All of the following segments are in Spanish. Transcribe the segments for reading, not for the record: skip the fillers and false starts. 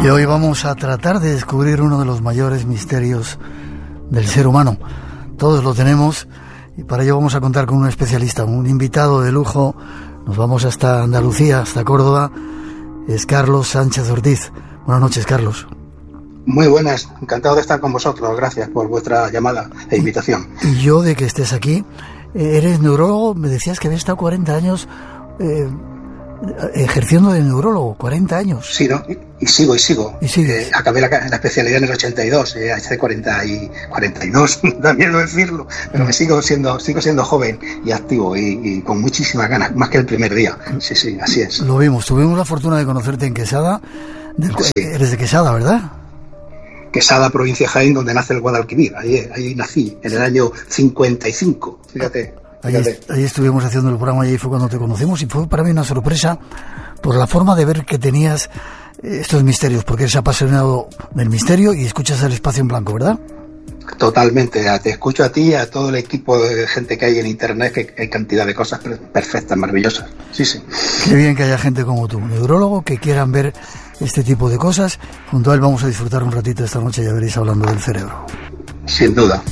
Y hoy vamos a tratar de descubrir uno de los mayores misterios del ser humano. Todos lo tenemos y para ello vamos a contar con un especialista, un invitado de lujo. Nos vamos hasta Andalucía, hasta Córdoba. Es Carlos Sánchez Ortiz. Buenas noches, Carlos. Muy buenas, encantado de estar con vosotros. Gracias por vuestra llamada e invitación. Y yo de que estés aquí. Eres neurólogo, me decías que habías estado 40 años ejerciendo de neurólogo, 40 años. Sí, ¿no? Y sigo. ¿Y sigues? Acabé la especialidad en el 82, hace 42, da miedo decirlo, pero me sigo siendo joven y activo y con muchísimas ganas, más que el primer día. Sí, así es. Lo vimos, tuvimos la fortuna de conocerte en Quesada. Sí. Eres de Quesada, ¿verdad? Quesada, provincia de Jaén, donde nace el Guadalquivir. Ahí nací, en el año 55, fíjate. Ahí estuvimos haciendo el programa y ahí fue cuando te conocimos y fue para mí una sorpresa por la forma de ver que tenías estos misterios, porque eres apasionado del misterio y escuchas el Espacio en Blanco, ¿verdad? Totalmente, te escucho a ti y a todo el equipo de gente que hay en internet, que hay cantidad de cosas perfectas, maravillosas. Sí. Qué bien que haya gente como tú, neurólogo, que quieran ver este tipo de cosas. Junto a él vamos a disfrutar un ratito esta noche, ya veréis, hablando del cerebro. Sin duda.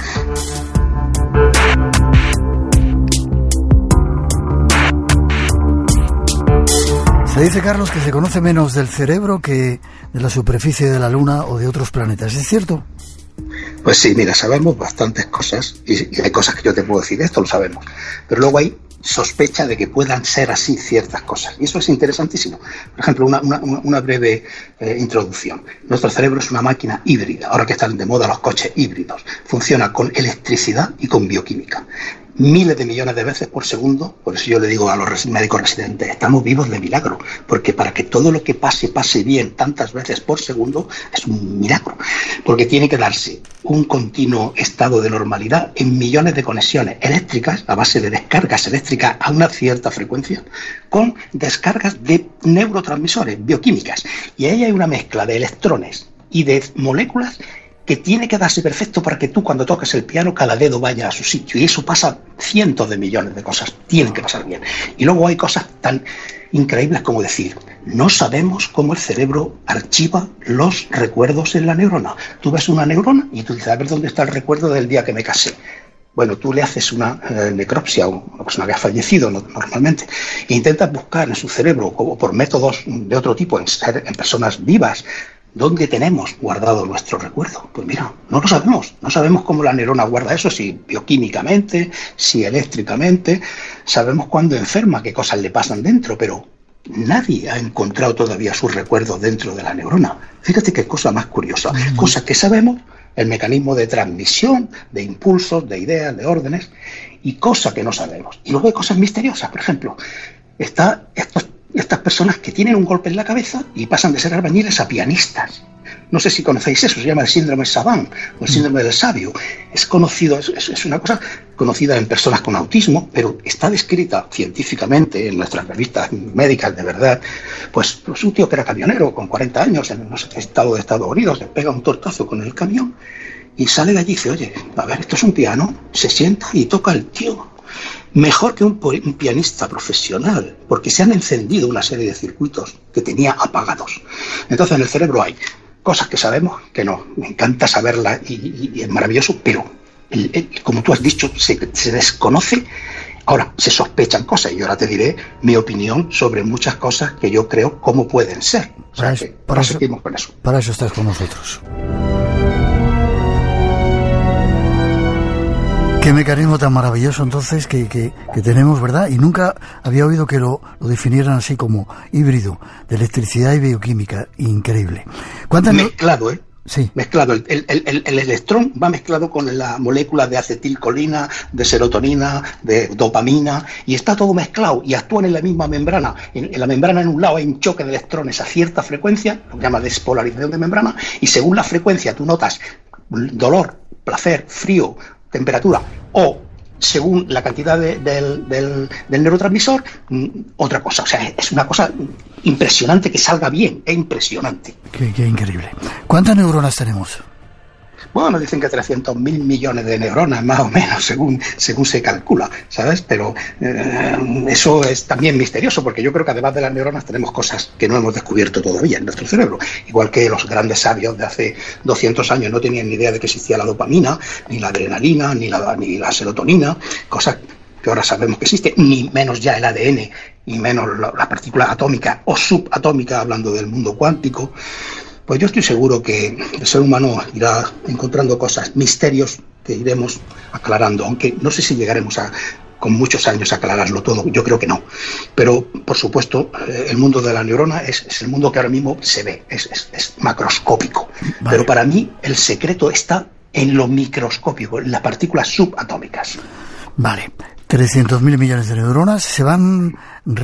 Se dice, Carlos, que se conoce menos del cerebro que de la superficie de la Luna o de otros planetas. ¿Es cierto? Pues sí, mira, sabemos bastantes cosas y hay cosas que yo te puedo decir, esto lo sabemos, pero luego hay sospecha de que puedan ser así ciertas cosas y eso es interesantísimo. Por ejemplo, una breve introducción. Nuestro cerebro es una máquina híbrida, ahora que están de moda los coches híbridos. Funciona con electricidad y con bioquímica. Miles de millones de veces por segundo, por eso yo le digo a los médicos residentes, estamos vivos de milagro, porque para que todo lo que pase bien tantas veces por segundo es un milagro, porque tiene que darse un continuo estado de normalidad en millones de conexiones eléctricas a base de descargas eléctricas a una cierta frecuencia, con descargas de neurotransmisores bioquímicas, y ahí hay una mezcla de electrones y de moléculas que tiene que darse perfecto para que tú cuando toques el piano cada dedo vaya a su sitio, y eso pasa cientos de millones de cosas, tienen que pasar bien. Y luego hay cosas tan increíbles como decir, no sabemos cómo el cerebro archiva los recuerdos en la neurona. Tú ves una neurona y tú dices, a ver dónde está el recuerdo del día que me casé. Bueno, tú le haces una necropsia a una persona que ha fallecido normalmente e intentas buscar en su cerebro, como por métodos de otro tipo, en personas vivas, ¿dónde tenemos guardado nuestro recuerdo? Pues mira, no lo sabemos. No sabemos cómo la neurona guarda eso, si bioquímicamente, si eléctricamente. Sabemos cuándo enferma, qué cosas le pasan dentro, pero nadie ha encontrado todavía sus recuerdos dentro de la neurona. Fíjate qué cosa más curiosa. Cosas que sabemos, el mecanismo de transmisión, de impulsos, de ideas, de órdenes, y cosas que no sabemos. Y luego hay cosas misteriosas. Por ejemplo, estas personas que tienen un golpe en la cabeza y pasan de ser albañiles a pianistas. No sé si conocéis eso, se llama el síndrome Savant o el síndrome del sabio. Es conocido, es una cosa conocida en personas con autismo, pero está descrita científicamente en nuestras revistas médicas de verdad. Pues un tío que era camionero con 40 años en no sé qué estado de Estados Unidos, le pega un tortazo con el camión y sale de allí y dice, oye, a ver, esto es un piano, se sienta y toca el tío. Mejor que un pianista profesional, porque se han encendido una serie de circuitos que tenía apagados. Entonces en el cerebro hay cosas que sabemos, que no, me encanta saberlas y es maravilloso, pero como tú has dicho, se desconoce. Ahora, se sospechan cosas y yo ahora te diré mi opinión sobre muchas cosas que yo creo cómo pueden ser. O sea, seguimos con eso. Para eso estás con nosotros. Qué mecanismo tan maravilloso entonces que tenemos, ¿verdad? Y nunca había oído que lo definieran así como híbrido de electricidad y bioquímica. Increíble. Mezclado, Sí. Mezclado. El electrón va mezclado con la molécula de acetilcolina, de serotonina, de dopamina, y está todo mezclado y actúan en la misma membrana. En la membrana en un lado hay un choque de electrones a cierta frecuencia, lo que se llama despolarización de membrana, y según la frecuencia tú notas dolor, placer, frío, temperatura, o según la cantidad del neurotransmisor, otra cosa. O sea, es una cosa impresionante que salga bien, es impresionante. Qué increíble. ¿Cuántas neuronas tenemos? Bueno, dicen que 300.000 millones de neuronas, más o menos, según se calcula, ¿sabes? Pero eso es también misterioso, porque yo creo que además de las neuronas tenemos cosas que no hemos descubierto todavía en nuestro cerebro. Igual que los grandes sabios de hace 200 años no tenían ni idea de que existía la dopamina, ni la adrenalina, ni la serotonina, cosas que ahora sabemos que existe, ni menos ya el ADN, ni menos la partícula atómica o subatómica, hablando del mundo cuántico. Pues yo estoy seguro que el ser humano irá encontrando cosas, misterios que iremos aclarando, aunque no sé si llegaremos con muchos años a aclararlo todo, yo creo que no. Pero, por supuesto, el mundo de la neurona es el mundo que ahora mismo se ve, es macroscópico. Vale. Pero para mí el secreto está en lo microscópico, en las partículas subatómicas. Vale, 300.000 millones de neuronas se van...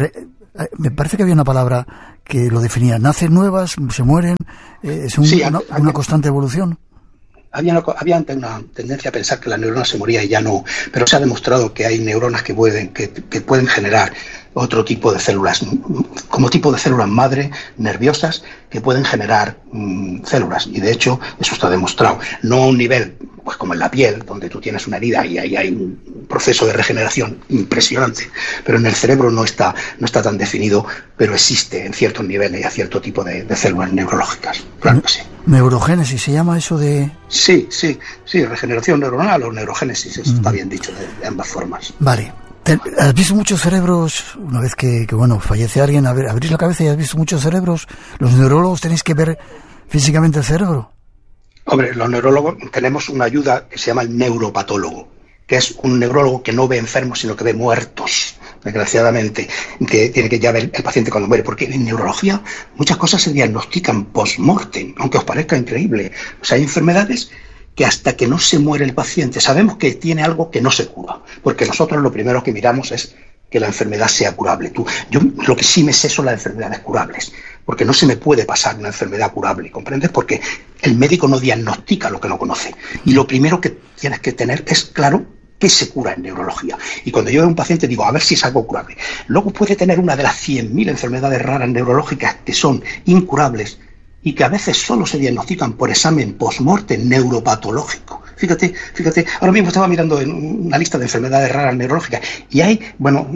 me parece que había una palabra que lo definía. ¿Nacen nuevas? ¿Se mueren? ¿Es una constante evolución? Había antes una tendencia a pensar que la neurona se moría y ya no, pero se ha demostrado que hay neuronas que pueden generar otro tipo de células, como tipo de células madre, nerviosas, que pueden generar células, y de hecho eso está demostrado, no a un nivel pues como en la piel, donde tú tienes una herida y ahí hay un proceso de regeneración impresionante, pero en el cerebro no está tan definido, pero existe en ciertos niveles y a cierto tipo de células neurológicas, claro que sí. ¿Neurogénesis se llama eso de...? Sí, regeneración neuronal o neurogénesis, eso está bien dicho de ambas formas. Vale. ¿Has visto muchos cerebros? Una vez que fallece alguien, abrís la cabeza y has visto muchos cerebros. ¿Los neurólogos tenéis que ver físicamente el cerebro? Hombre, los neurólogos tenemos una ayuda que se llama el neuropatólogo, que es un neurólogo que no ve enfermos, sino que ve muertos, desgraciadamente, que tiene que ya ver el paciente cuando muere, porque en neurología muchas cosas se diagnostican post-mortem, aunque os parezca increíble. O sea, hay enfermedades que hasta que no se muere el paciente sabemos que tiene algo que no se cura, porque nosotros lo primero que miramos es que la enfermedad sea curable. Yo lo que sí me sé son las enfermedades curables, porque no se me puede pasar una enfermedad curable, ¿comprendes? Porque el médico no diagnostica lo que no conoce, y lo primero que tienes que tener es claro qué se cura en neurología. Y cuando yo veo a un paciente digo, a ver si es algo curable. Luego puede tener una de las 100.000 enfermedades raras neurológicas que son incurables, y que a veces solo se diagnostican por examen post-mortem neuropatológico. Fíjate, ahora mismo estaba mirando en una lista de enfermedades raras neurológicas y hay, no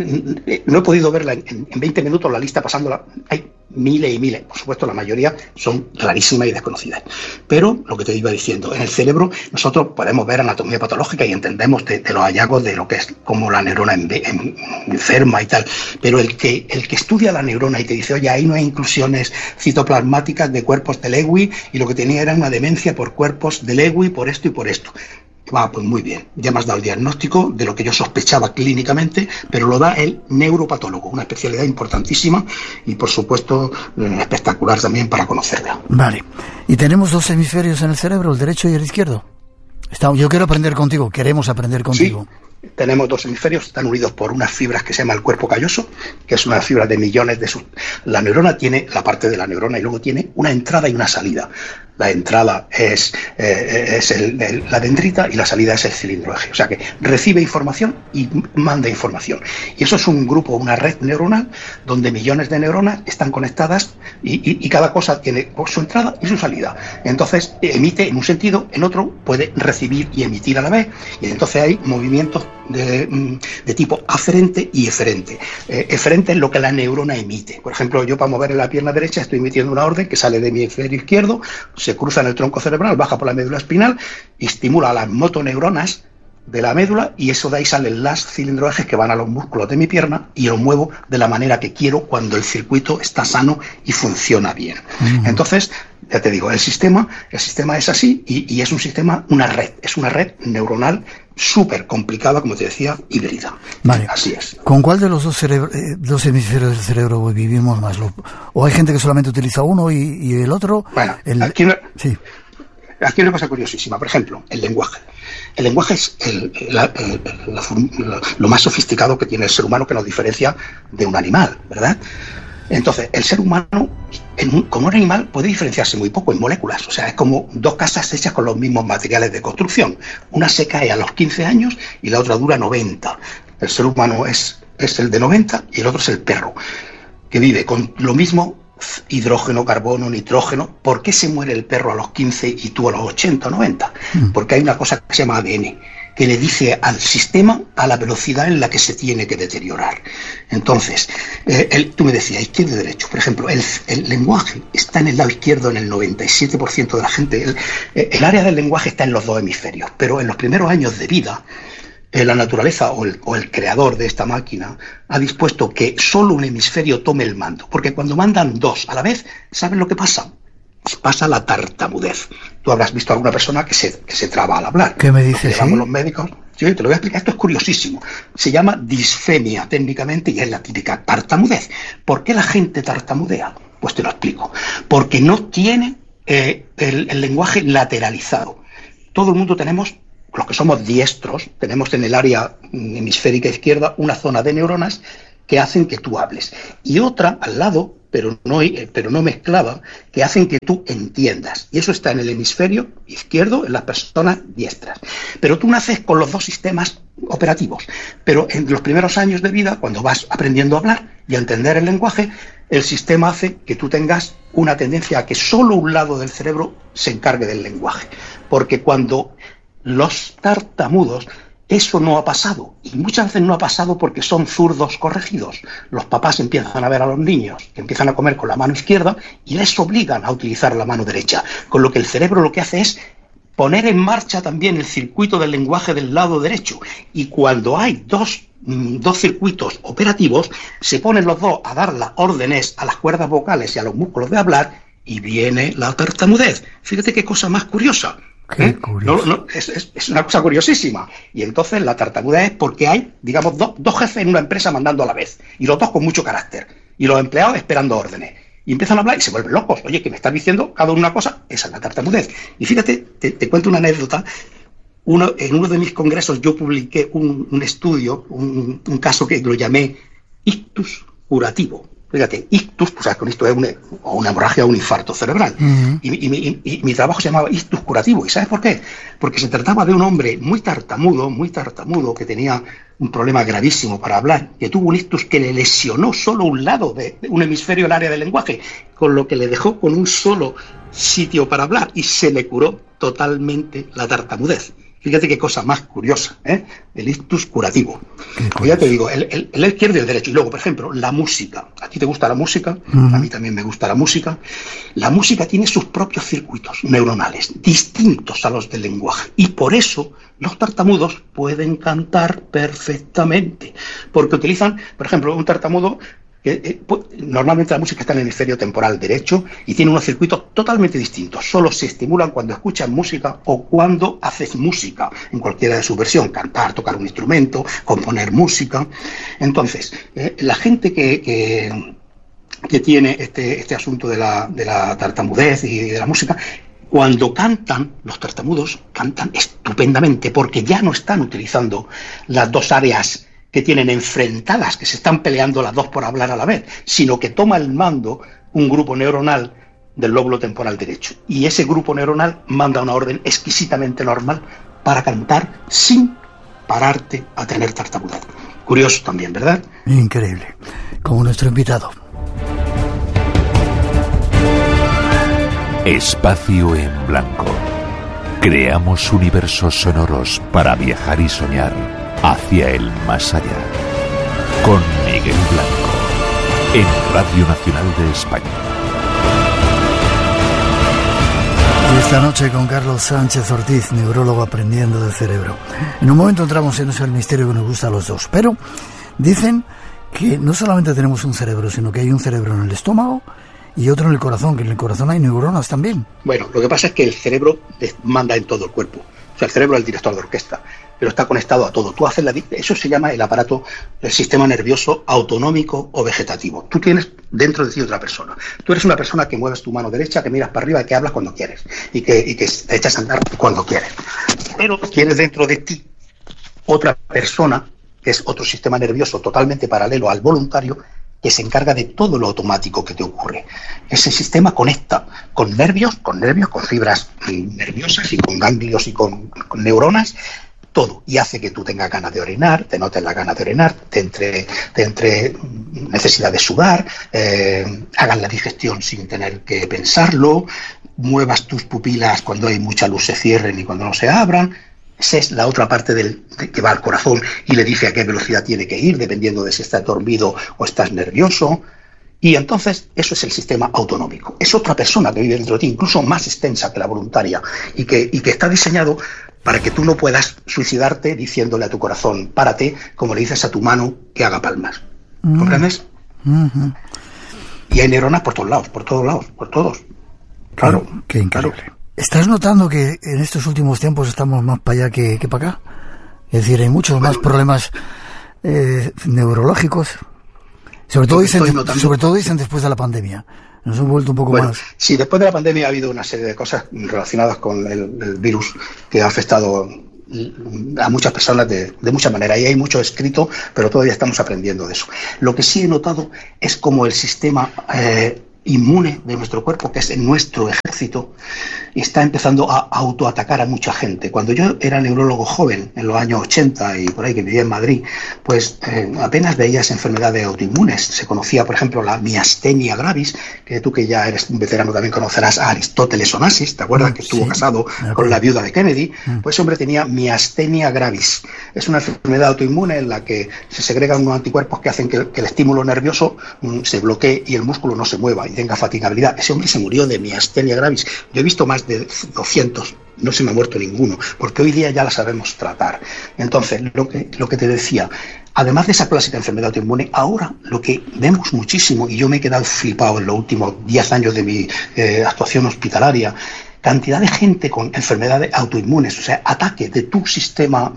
he podido verla en 20 minutos la lista pasándola, hay miles y miles, por supuesto la mayoría son rarísimas y desconocidas, pero lo que te iba diciendo, en el cerebro nosotros podemos ver anatomía patológica y entendemos de los hallazgos de lo que es como la neurona enferma y tal, pero el que estudia la neurona y te dice, oye, ahí no hay inclusiones citoplasmáticas de cuerpos de Lewy y lo que tenía era una demencia por cuerpos de Lewy, por esto y por esto. Pues muy bien, ya me has dado el diagnóstico de lo que yo sospechaba clínicamente, pero lo da el neuropatólogo, una especialidad importantísima y por supuesto espectacular también para conocerla. Vale, y tenemos dos hemisferios en el cerebro, el derecho y el izquierdo. Yo quiero aprender contigo, queremos aprender contigo. Sí, tenemos dos hemisferios, están unidos por unas fibras que se llama el cuerpo calloso, que es una fibra de millones de La neurona tiene la parte de la neurona y luego tiene una entrada y una salida. La entrada es la dendrita y la salida es el cilindro eje. O sea que recibe información y manda información. Y eso es un grupo, una red neuronal, donde millones de neuronas están conectadas y cada cosa tiene su entrada y su salida. Entonces emite en un sentido, en otro puede recibir y emitir a la vez. Y entonces hay movimientos de tipo aferente y eferente. Eferente es lo que la neurona emite. Por ejemplo, yo para mover la pierna derecha estoy emitiendo una orden que sale de mi hemisferio izquierdo, se cruza en el tronco cerebral, baja por la médula espinal y estimula a las motoneuronas de la médula y eso de ahí salen las cilindroejes que van a los músculos de mi pierna y los muevo de la manera que quiero cuando el circuito está sano y funciona bien. Entonces, ya te digo, el sistema es así y es un sistema, es una red neuronal súper complicada, como te decía, híbrida. Vale. Así es. ¿Con cuál de los dos hemisferios del cerebro vivimos más? ¿O hay gente que solamente utiliza uno y el otro? Bueno, aquí hay una cosa curiosísima. Por ejemplo, el lenguaje. El lenguaje es lo más sofisticado que tiene el ser humano, que nos diferencia de un animal, ¿verdad? Entonces, el ser humano, como un animal, puede diferenciarse muy poco en moléculas. O sea, es como dos casas hechas con los mismos materiales de construcción. Una se cae a los 15 años y la otra dura 90. El ser humano es el de 90 y el otro es el perro, que vive con lo mismo hidrógeno, carbono, nitrógeno. ¿Por qué se muere el perro a los 15 y tú a los 80 o 90? Porque hay una cosa que se llama ADN, que le dice al sistema a la velocidad en la que se tiene que deteriorar. Entonces, tú me decías, izquierdo y derecho. Por ejemplo, el lenguaje está en el lado izquierdo en el 97% de la gente. El área del lenguaje está en los dos hemisferios, pero en los primeros años de vida, la naturaleza o el creador de esta máquina ha dispuesto que solo un hemisferio tome el mando, porque cuando mandan dos a la vez, ¿saben lo que pasa? Pasa la tartamudez. Tú habrás visto a alguna persona que se traba al hablar. ¿Qué me dices? ¿Sí? Los médicos. Sí, te lo voy a explicar. Esto es curiosísimo. Se llama disfemia técnicamente y es la típica tartamudez. ¿Por qué la gente tartamudea? Pues te lo explico. Porque no tiene el lenguaje lateralizado. Todo el mundo tenemos, los que somos diestros, tenemos en el área hemisférica izquierda una zona de neuronas que hacen que tú hables. Y otra al lado, pero no mezclada, que hacen que tú entiendas. Y eso está en el hemisferio izquierdo, en las personas diestras. Pero tú naces con los dos sistemas operativos. Pero en los primeros años de vida, cuando vas aprendiendo a hablar y a entender el lenguaje, el sistema hace que tú tengas una tendencia a que solo un lado del cerebro se encargue del lenguaje. Porque cuando los tartamudos, eso no ha pasado, y muchas veces no ha pasado porque son zurdos corregidos. Los papás empiezan a ver a los niños que empiezan a comer con la mano izquierda y les obligan a utilizar la mano derecha, con lo que el cerebro lo que hace es poner en marcha también el circuito del lenguaje del lado derecho, y cuando hay dos circuitos operativos, se ponen los dos a dar las órdenes a las cuerdas vocales y a los músculos de hablar, y viene la tartamudez. Fíjate qué cosa más curiosa. Es una cosa curiosísima. Y entonces la tartamudez es porque hay, digamos, dos jefes en una empresa mandando a la vez, y los dos con mucho carácter, y los empleados esperando órdenes, y empiezan a hablar y se vuelven locos. Oye, que me estás diciendo cada una cosa. Esa es la tartamudez. Y fíjate, te cuento una anécdota. En uno de mis congresos yo publiqué un estudio, un caso que lo llamé ictus curativo. Fíjate, ictus, pues con esto es una hemorragia o un infarto cerebral. Y mi trabajo se llamaba ictus curativo. ¿Y sabes por qué? Porque se trataba de un hombre muy tartamudo, que tenía un problema gravísimo para hablar, que tuvo un ictus que le lesionó solo un lado de un hemisferio del área del lenguaje, con lo que le dejó con un solo sitio para hablar y se le curó totalmente la tartamudez. Fíjate qué cosa más curiosa, ¿eh? El ictus curativo. Ya te digo, el izquierdo y el derecho. Y luego, por ejemplo, la música. ¿A ti te gusta la música? A mí también me gusta la música. La música tiene sus propios circuitos neuronales, distintos a los del lenguaje. Y por eso los tartamudos pueden cantar perfectamente. Porque utilizan, por ejemplo, un tartamudo... normalmente la música está en el hemisferio temporal derecho y tiene unos circuitos totalmente distintos. Solo se estimulan cuando escuchas música o cuando haces música, en cualquiera de su versión: cantar, tocar un instrumento, componer música. Entonces, la gente que tiene este asunto de la tartamudez y de la música, cuando cantan, los tartamudos cantan estupendamente, porque ya no están utilizando las dos áreas que tienen enfrentadas, que se están peleando las dos por hablar a la vez, sino que toma el mando un grupo neuronal del lóbulo temporal derecho. Y ese grupo neuronal manda una orden exquisitamente normal para cantar sin pararte a tener tartamudez. Curioso también, ¿verdad? Increíble. Como nuestro invitado. Espacio en Blanco. Creamos universos sonoros para viajar y soñar hacia el más allá. Con Miguel Blanco, en Radio Nacional de España. Y esta noche con Carlos Sánchez Ortiz, neurólogo aprendiendo del cerebro. En un momento entramos en eso, el misterio que nos gusta a los dos. Pero dicen que no solamente tenemos un cerebro, sino que hay un cerebro en el estómago y otro en el corazón, que en el corazón hay neuronas también. Bueno, lo que pasa es que el cerebro manda en todo el cuerpo. O sea, el cerebro es el director de orquesta, pero está conectado a todo. Tú haces eso se llama el aparato, el sistema nervioso autonómico o vegetativo. Tú tienes dentro de ti otra persona. Tú eres una persona que mueves tu mano derecha, que miras para arriba y que hablas cuando quieres. Y que te echas a andar cuando quieres. Pero tienes dentro de ti otra persona, que es otro sistema nervioso totalmente paralelo al voluntario, que se encarga de todo lo automático que te ocurre. Ese sistema conecta con nervios, con fibras nerviosas y con ganglios y con neuronas, todo, y hace que tú tengas ganas de orinar, te notes las ganas de orinar, te entre necesidad de sudar, hagas la digestión sin tener que pensarlo, muevas tus pupilas cuando hay mucha luz, se cierren, y cuando no se abran. Esa es la otra parte que va al corazón y le dice a qué velocidad tiene que ir, dependiendo de si estás dormido o estás nervioso. Y entonces eso es el sistema autonómico. Es otra persona que vive dentro de ti, incluso más extensa que la voluntaria, y que está diseñado para que tú no puedas suicidarte diciéndole a tu corazón, párate, como le dices a tu mano que haga palmas. ¿Comprendes? Y hay neuronas por todos lados, por todos. Claro. Qué increíble. Claro. ¿Estás notando que en estos últimos tiempos estamos más para allá que para acá? Es decir, hay muchos más problemas neurológicos. Sobre todo dicen después de la pandemia. Nos hemos vuelto un poco más. Sí, después de la pandemia ha habido una serie de cosas relacionadas con el virus que ha afectado a muchas personas de muchas maneras. Y hay mucho escrito, pero todavía estamos aprendiendo de eso. Lo que sí he notado es como el sistema inmune de nuestro cuerpo, que es nuestro ejército, está empezando a autoatacar a mucha gente. Cuando yo era neurólogo joven, en los años 80 y por ahí, que vivía en Madrid, pues apenas veías enfermedades autoinmunes. Se conocía, por ejemplo, la miastenia gravis, que tú, que ya eres un veterano, también conocerás a Aristóteles Onassis, ¿te acuerdas? Que estuvo casado con la viuda de Kennedy. Pues ese hombre tenía miastenia gravis. Es una enfermedad autoinmune en la que se segregan unos anticuerpos que hacen que el estímulo nervioso se bloquee y el músculo no se mueva y tenga fatigabilidad. Ese hombre se murió de miastenia gravis. Yo he visto más de 200, no se me ha muerto ninguno, porque hoy día ya la sabemos tratar. Entonces, lo que te decía, además de esa clásica enfermedad autoinmune, ahora lo que vemos muchísimo, y yo me he quedado flipado en los últimos 10 años de mi actuación hospitalaria, cantidad de gente con enfermedades autoinmunes, o sea, ataque de tu sistema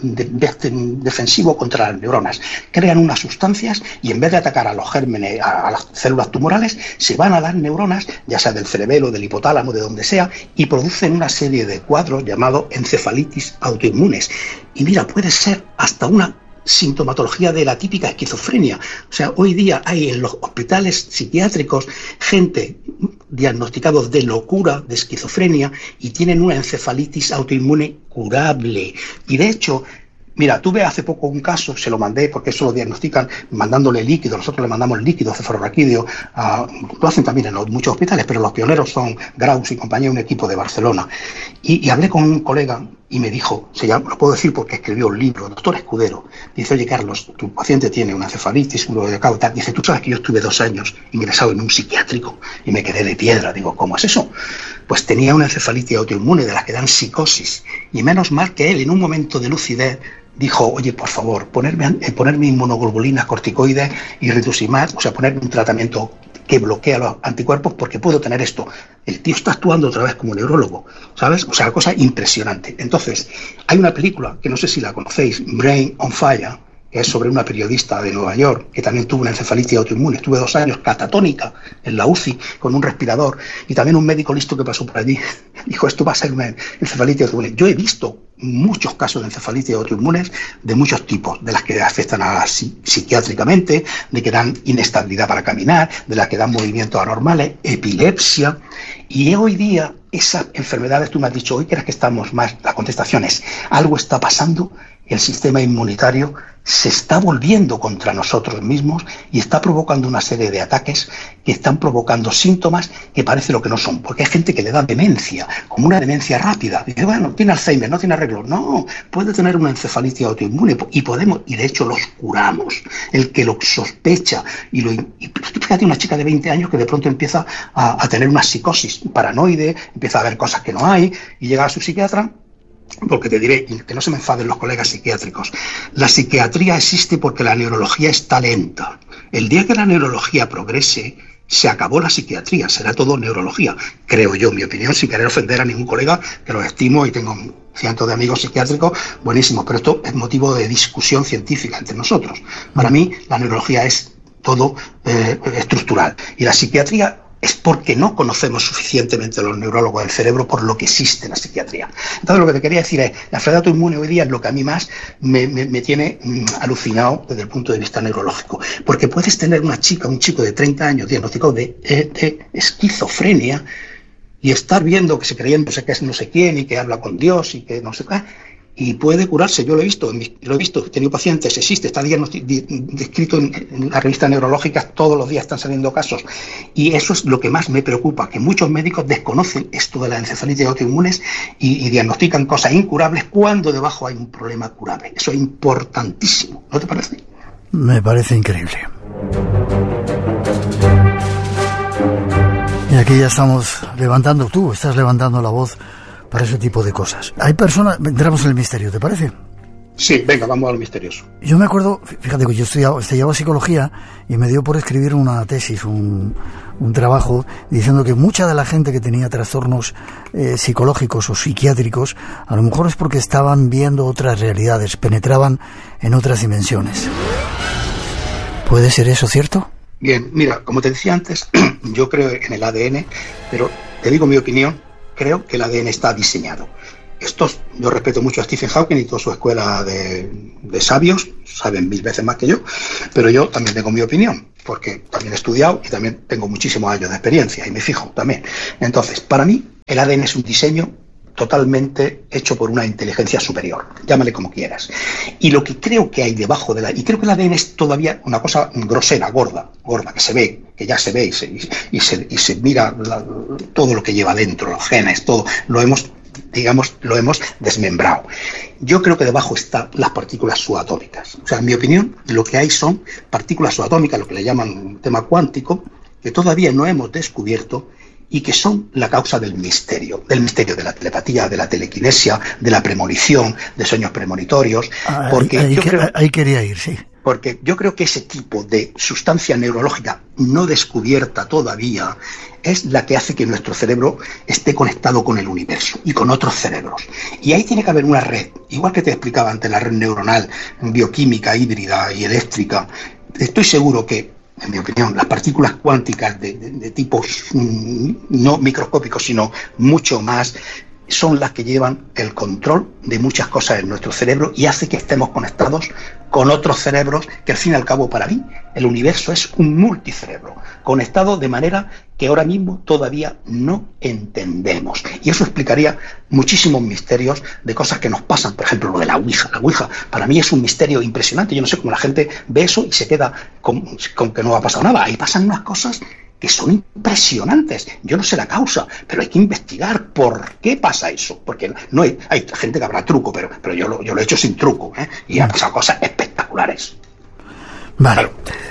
defensivo contra las neuronas. Crean unas sustancias y en vez de atacar a los gérmenes, a las células tumorales, se van a las neuronas, ya sea del cerebelo, del hipotálamo, de donde sea, y producen una serie de cuadros llamados encefalitis autoinmunes. Y mira, puede ser hasta una sintomatología de la típica esquizofrenia. O sea, hoy día hay en los hospitales psiquiátricos gente diagnosticados de locura, de esquizofrenia, y tienen una encefalitis autoinmune curable. Y de hecho, mira, tuve hace poco un caso, se lo mandé, porque eso lo diagnostican mandándole líquido. Nosotros le mandamos líquido cefalorraquídeo, lo hacen también en muchos hospitales, pero los pioneros son Graus y compañía, un equipo de Barcelona. Y hablé con un colega y me dijo, lo puedo decir porque escribió un libro, el doctor Escudero. Dice, oye, Carlos, tu paciente tiene una encefalitis, un dolor de cabeza. Dice, tú sabes que yo estuve 2 años ingresado en un psiquiátrico y me quedé de piedra. Digo, ¿cómo es eso? Pues tenía una encefalitis autoinmune de las que dan psicosis. Y menos mal que él, en un momento de lucidez, dijo, oye, por favor, ponerme inmunoglobulinas, corticoides y rituximab, o sea, ponerme un tratamiento que bloquea los anticuerpos porque puedo tener esto. El tío está actuando otra vez como neurólogo, ¿sabes? O sea, cosa impresionante. Entonces, hay una película que no sé si la conocéis, Brain on Fire, que es sobre una periodista de Nueva York que también tuvo una encefalitis autoinmune. Estuve 2 años catatónica en la UCI con un respirador, y también un médico listo que pasó por allí dijo, esto va a ser una encefalitis autoinmune. Yo he visto muchos casos de encefalitis autoinmunes de muchos tipos, de las que afectan psiquiátricamente, de que dan inestabilidad para caminar, de las que dan movimientos anormales, epilepsia. Y hoy día esas enfermedades, tú me has dicho, hoy crees que estamos más, la contestación es, algo está pasando, el sistema inmunitario se está volviendo contra nosotros mismos y está provocando una serie de ataques que están provocando síntomas que parece lo que no son, porque hay gente que le da demencia, como una demencia rápida. Dice, bueno, tiene Alzheimer, no tiene arreglo. No, puede tener una encefalitis autoinmune y de hecho los curamos. El que lo sospecha y fíjate, una chica de 20 años que de pronto empieza a tener una psicosis paranoide, empieza a ver cosas que no hay y llega a su psiquiatra. Porque te diré, que no se me enfaden los colegas psiquiátricos, la psiquiatría existe porque la neurología está lenta. El día que la neurología progrese, se acabó la psiquiatría, será todo neurología, creo yo, mi opinión, sin querer ofender a ningún colega, que los estimo y tengo cientos de amigos psiquiátricos buenísimos, pero esto es motivo de discusión científica entre nosotros. Para mí, la neurología es todo estructural, y la psiquiatría es porque no conocemos suficientemente los neurólogos del cerebro por lo que existe en la psiquiatría. Entonces, lo que te quería decir es, la enfermedad autoinmune hoy día es lo que a mí más me tiene alucinado desde el punto de vista neurológico. Porque puedes tener una chica, un chico de 30 años diagnosticado de esquizofrenia y estar viendo que se creyendo que es no sé quién y que habla con Dios y que no sé qué, y puede curarse. Yo lo he visto, he tenido pacientes, existe, está descrito en las revistas neurológicas, todos los días están saliendo casos. Y eso es lo que más me preocupa, que muchos médicos desconocen esto de las encefalitis autoinmunes y diagnostican cosas incurables cuando debajo hay un problema curable. Eso es importantísimo, ¿no te parece? Me parece increíble. Y aquí ya estamos tú estás levantando la voz para ese tipo de cosas. Hay personas, entramos en el misterio, ¿te parece? Sí, venga, vamos al misterioso. Yo me acuerdo, fíjate que yo estudiaba psicología y me dio por escribir una tesis, un trabajo, diciendo que mucha de la gente que tenía trastornos psicológicos o psiquiátricos, a lo mejor es porque estaban viendo otras realidades, penetraban en otras dimensiones. ¿Puede ser eso cierto? Bien, mira, como te decía antes, yo creo en el ADN, pero te digo mi opinión, creo que el ADN está diseñado. Yo respeto mucho a Stephen Hawking y toda su escuela de sabios, saben 1000 veces más que yo, pero yo también tengo mi opinión, porque también he estudiado y también tengo muchísimos años de experiencia y me fijo también. Entonces, para mí, el ADN es un diseño totalmente hecho por una inteligencia superior, llámale como quieras. Y lo que creo que hay debajo y creo que el ADN es todavía una cosa grosera, gorda, que se ve, que ya se ve y se mira todo lo que lleva dentro, los genes, todo, lo hemos desmembrado. Yo creo que debajo están las partículas subatómicas. O sea, en mi opinión, lo que hay son partículas subatómicas, lo que le llaman un tema cuántico, que todavía no hemos descubierto y que son la causa del misterio de la telepatía, de la telequinesia, de la premonición, de sueños premonitorios. Porque ahí quería ir, sí. Porque yo creo que ese tipo de sustancia neurológica no descubierta todavía es la que hace que nuestro cerebro esté conectado con el universo y con otros cerebros. Y ahí tiene que haber una red, igual que te explicaba antes, la red neuronal, bioquímica, híbrida y eléctrica. Estoy seguro que, en mi opinión, las partículas cuánticas de tipos no microscópicos, sino mucho más, son las que llevan el control de muchas cosas en nuestro cerebro y hace que estemos conectados con otros cerebros, que al fin y al cabo, para mí, el universo es un multicerebro, conectado de manera que ahora mismo todavía no entendemos. Y eso explicaría muchísimos misterios de cosas que nos pasan, por ejemplo, lo de la Ouija. La Ouija para mí es un misterio impresionante. Yo no sé cómo la gente ve eso y se queda con que no ha pasado nada. Ahí pasan unas cosas que son impresionantes. Yo no sé la causa, pero hay que investigar por qué pasa eso, porque no hay gente que habrá truco, pero yo lo he hecho sin truco, y han pasado cosas espectaculares. Vale.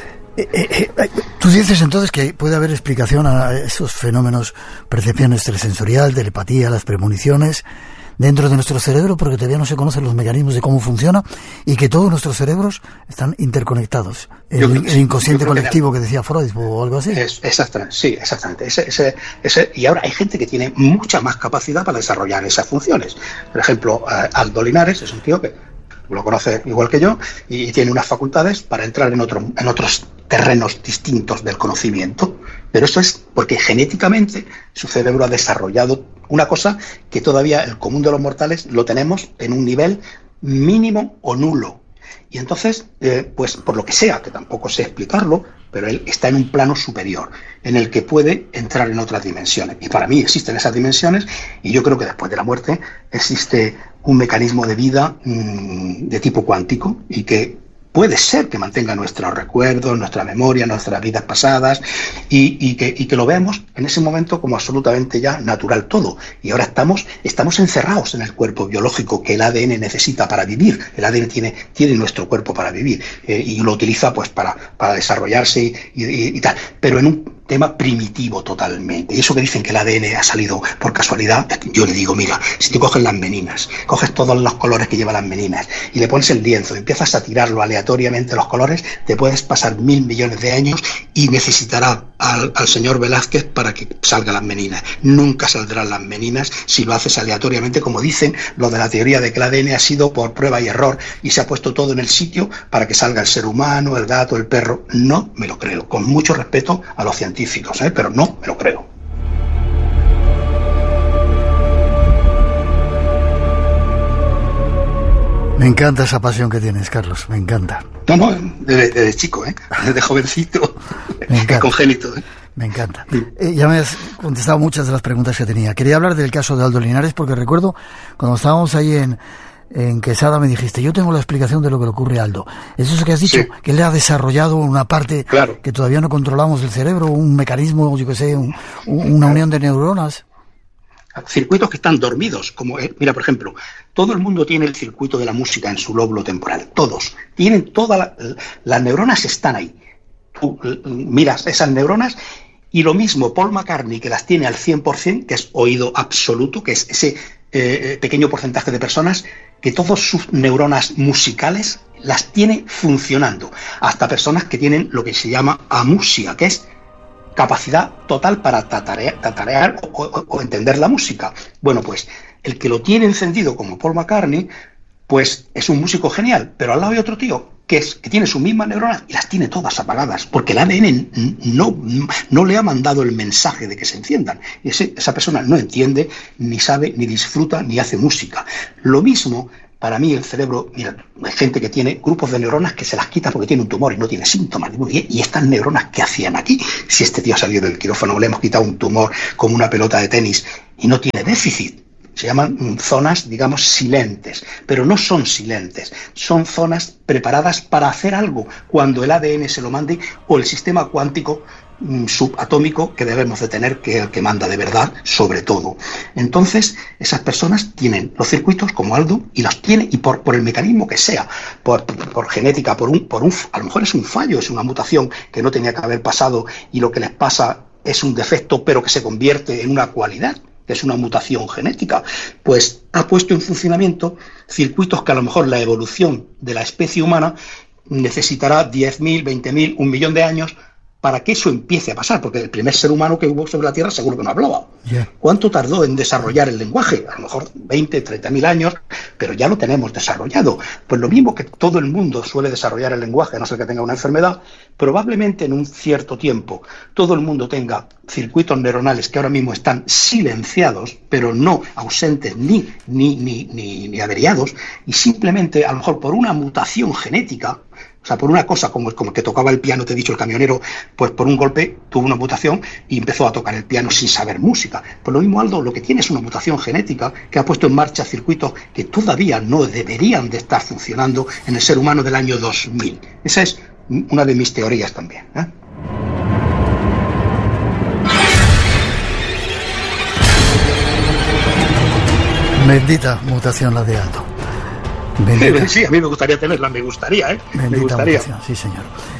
Tú dices entonces que puede haber explicación a esos fenómenos, percepción extrasensorial, telepatía, las premoniciones, dentro de nuestro cerebro, porque todavía no se conocen los mecanismos de cómo funciona y que todos nuestros cerebros están interconectados. El inconsciente colectivo que decía Freud o algo así. Exactamente, sí, exactamente. Y ahora hay gente que tiene mucha más capacidad para desarrollar esas funciones. Por ejemplo, Aldo Linares es un tío que lo conoce igual que yo y tiene unas facultades para entrar en otros terrenos distintos del conocimiento. Pero eso es porque genéticamente su cerebro ha desarrollado una cosa que todavía el común de los mortales lo tenemos en un nivel mínimo o nulo. Y entonces, pues por lo que sea, que tampoco sé explicarlo, pero él está en un plano superior, en el que puede entrar en otras dimensiones. Y para mí existen esas dimensiones, y yo creo que después de la muerte existe un mecanismo de vida de tipo cuántico, y que puede ser que mantenga nuestros recuerdos, nuestra memoria, nuestras vidas pasadas, y que lo veamos en ese momento como absolutamente ya natural todo. Y ahora estamos encerrados en el cuerpo biológico que el ADN necesita para vivir. El ADN tiene nuestro cuerpo para vivir, y lo utiliza pues para desarrollarse y tal, pero en un tema primitivo totalmente. Y eso que dicen que el ADN ha salido por casualidad, yo le digo, mira, si tú coges las meninas, coges todos los colores que llevan las meninas y le pones el lienzo y empiezas a tirarlo aleatoriamente los colores, te puedes pasar 1000 millones de años y necesitará al señor Velázquez para que salgan las meninas. Nunca saldrán las meninas si lo haces aleatoriamente, como dicen los de la teoría de que el ADN ha sido por prueba y error y se ha puesto todo en el sitio para que salga el ser humano, el gato, el perro. No me lo creo, con mucho respeto a los científicos, pero no me lo creo. Me encanta esa pasión que tienes, Carlos, me encanta. No, desde chico, desde jovencito, congénito. Me encanta. Ya me has contestado muchas de las preguntas que tenía. Quería hablar del caso de Aldo Linares porque recuerdo cuando estábamos ahí en en Quesada me dijiste, yo tengo la explicación de lo que le ocurre a Aldo. ¿Es eso que has dicho? Sí. Que él ha desarrollado una parte que todavía no controlamos del cerebro, un mecanismo, yo que sé, una unión de neuronas. Circuitos que están dormidos, como mira, por ejemplo, todo el mundo tiene el circuito de la música en su lóbulo temporal, todos, tienen las neuronas están ahí. Tú miras esas neuronas y lo mismo Paul McCartney, que las tiene al 100%, que es oído absoluto, que es ese pequeño porcentaje de personas que todas sus neuronas musicales las tiene funcionando, hasta personas que tienen lo que se llama amusia, que es capacidad total para tatarear o entender la música. Bueno, pues el que lo tiene encendido como Paul McCartney, pues es un músico genial, pero al lado hay otro tío que tiene sus mismas neuronas y las tiene todas apagadas, porque el ADN no le ha mandado el mensaje de que se enciendan. Esa persona no entiende, ni sabe, ni disfruta, ni hace música. Lo mismo. Para mí el cerebro, mira, hay gente que tiene grupos de neuronas que se las quita porque tiene un tumor y no tiene síntomas. Y estas neuronas, ¿qué hacían aquí? Si este tío ha salido del quirófano, le hemos quitado un tumor como una pelota de tenis y no tiene déficit. Se llaman zonas, digamos, silentes, pero no son silentes, son zonas preparadas para hacer algo cuando el ADN se lo mande o el sistema cuántico subatómico que debemos de tener, que es el que manda de verdad sobre todo. Entonces, esas personas tienen los circuitos como Aldo y los tiene, y por el mecanismo que sea, por genética, a lo mejor es un fallo, es una mutación que no tenía que haber pasado y lo que les pasa es un defecto, pero que se convierte en una cualidad, que es una mutación genética, pues ha puesto en funcionamiento circuitos que a lo mejor la evolución de la especie humana necesitará 10.000, 20.000, 1 millón de años para que eso empiece a pasar, porque el primer ser humano que hubo sobre la Tierra seguro que no hablaba. Yeah. ¿Cuánto tardó en desarrollar el lenguaje? A lo mejor 20, 30.000 años, pero ya lo tenemos desarrollado. Pues lo mismo que todo el mundo suele desarrollar el lenguaje, a no ser que tenga una enfermedad, probablemente en un cierto tiempo todo el mundo tenga circuitos neuronales que ahora mismo están silenciados, pero no ausentes ni averiados, y simplemente a lo mejor por una mutación genética, o sea, por una cosa como el que tocaba el piano, te he dicho, el camionero, pues por un golpe tuvo una mutación y empezó a tocar el piano sin saber música. Pues lo mismo, Aldo, lo que tiene es una mutación genética que ha puesto en marcha circuitos que todavía no deberían de estar funcionando en el ser humano del año 2000. Esa es una de mis teorías también, ¿eh? Bendita mutación la de Aldo. Bendita. Sí, a mí me gustaría tenerla, me gustaría. Bendita me gustaría. Mutación, sí, señor.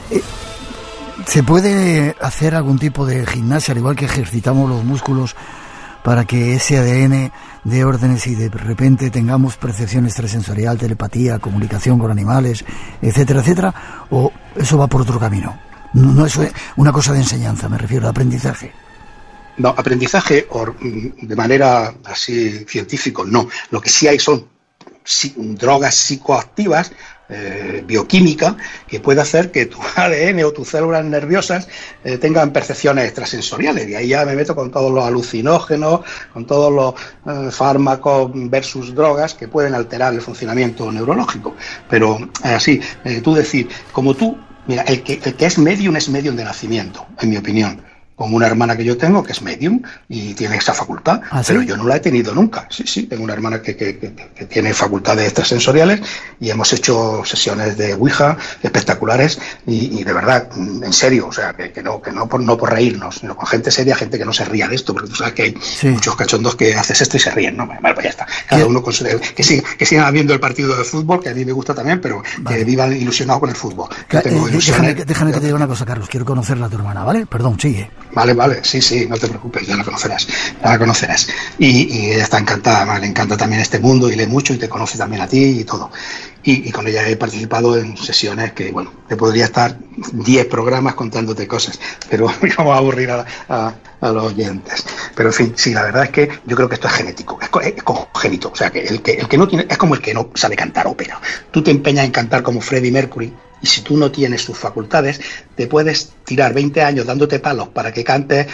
¿Se puede hacer algún tipo de gimnasia, al igual que ejercitamos los músculos, para que ese ADN dé órdenes y de repente tengamos percepción extrasensorial, telepatía, comunicación con animales, etcétera, etcétera? ¿O eso va por otro camino? No es una cosa de enseñanza, me refiero a aprendizaje. No, aprendizaje de manera así científico, no. Lo que sí hay son drogas psicoactivas, bioquímica, que puede hacer que tu ADN o tus células nerviosas tengan percepciones extrasensoriales. Y ahí ya me meto con todos los alucinógenos, con todos los fármacos versus drogas que pueden alterar el funcionamiento neurológico. Pero así, tú decir, como tú, mira, el que es medium de nacimiento, en mi opinión. Como una hermana que yo tengo que es medium y tiene esa facultad, ¿ah, sí? Pero yo no la he tenido nunca. Sí, tengo una hermana que tiene facultades extrasensoriales y hemos hecho sesiones de Ouija espectaculares y de verdad, en serio, o sea, que no por reírnos, sino con gente seria, gente que no se ría de esto, porque tú sabes que hay muchos cachondos que haces esto y se ríen, ¿no? Vale, pues ya está. Cada uno con su... Que sigan viendo el partido de fútbol, que a mí me gusta también, pero vale, que vivan ilusionados con el fútbol. Déjame que te diga una cosa, Carlos, quiero conocerla a tu hermana, ¿vale? Perdón, sigue. Vale, sí, no te preocupes, ya la conocerás. Y ella está encantada, además le encanta también este mundo y lee mucho y te conoce también a ti y todo. Y con ella he participado en sesiones que, bueno, te podría estar 10 programas contándote cosas, pero vamos a aburrir a los oyentes. Pero en fin, sí, la verdad es que yo creo que esto es genético, es congénito. O sea, que el que no tiene, es como el que no sabe cantar ópera. Tú te empeñas en cantar como Freddie Mercury, y si tú no tienes sus facultades, te puedes tirar 20 años dándote palos para que cantes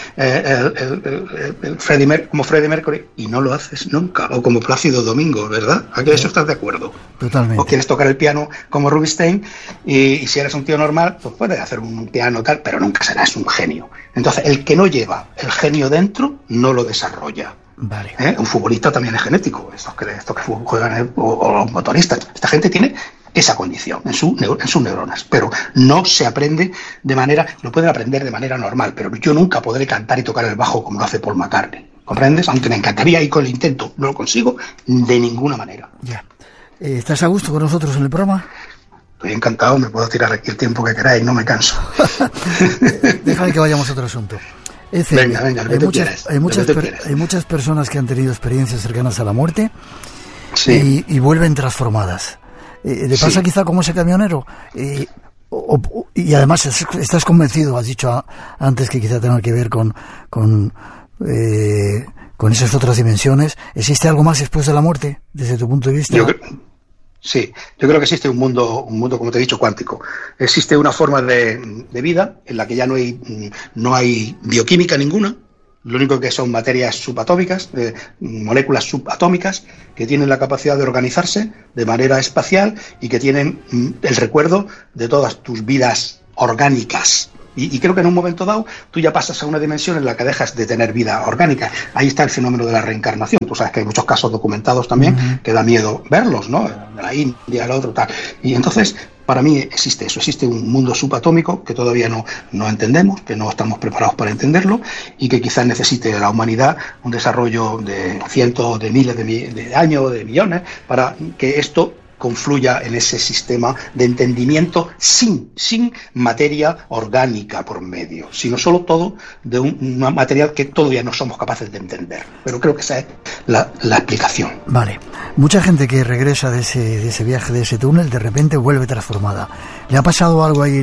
como Freddie Mercury y no lo haces nunca, o como Plácido Domingo, ¿verdad? ¿A que eso estás de acuerdo? Totalmente. O quieres tocar el piano como Rubinstein y si eres un tío normal, pues puedes hacer un piano tal, pero nunca serás un genio. Entonces, el que no lleva el genio dentro, no lo desarrolla. Vale. Un futbolista también es genético, estos que juegan, o los motoristas. Esta gente tiene esa condición en sus neuronas, pero no se aprende de manera, lo pueden aprender de manera normal, pero yo nunca podré cantar y tocar el bajo como lo hace Paul McCartney, ¿comprendes? Aunque me encantaría ir con el intento, no lo consigo de ninguna manera. Ya. ¿Estás a gusto con nosotros en el programa? Estoy encantado, me puedo tirar aquí el tiempo que queráis, no me canso. Déjame que vayamos a otro asunto. Venga, hay muchas personas que han tenido experiencias cercanas a la muerte, sí, y vuelven transformadas. ¿Le pasa quizá como ese camionero? Y además estás convencido, has dicho antes, que quizá tenga que ver con esas otras dimensiones. ¿Existe algo más después de la muerte, desde tu punto de vista? Sí, yo creo que existe un mundo, como te he dicho, cuántico. Existe una forma de vida en la que ya no hay bioquímica ninguna. Lo único que son materias subatómicas, moléculas subatómicas, que tienen la capacidad de organizarse de manera espacial y que tienen el recuerdo de todas tus vidas orgánicas. Y creo que en un momento dado tú ya pasas a una dimensión en la que dejas de tener vida orgánica. Ahí está el fenómeno de la reencarnación. Tú sabes que hay muchos casos documentados también que da miedo verlos, ¿no? De la India, el otro, tal. Y entonces, para mí existe eso. Existe un mundo subatómico que todavía no entendemos, que no estamos preparados para entenderlo y que quizás necesite la humanidad un desarrollo de cientos de miles de años, de millones, para que esto confluya en ese sistema de entendimiento sin materia orgánica por medio, sino solo todo de un material que todavía no somos capaces de entender. Pero creo que esa es la explicación. Vale. Mucha gente que regresa de ese viaje, de ese túnel, de repente vuelve transformada. ¿Le ha pasado algo ahí?